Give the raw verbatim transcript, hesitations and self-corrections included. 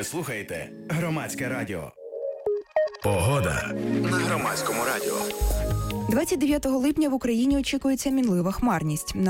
Ви слухаєте Громадське радіо. Погода на Громадському радіо. двадцять дев'ятого липня в Україні очікується мінлива хмарність.